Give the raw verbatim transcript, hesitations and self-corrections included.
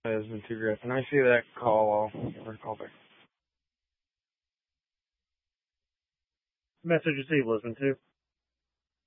has been too aggressive. And I see that call, I'll give her a call back. Message received, Lisbon two.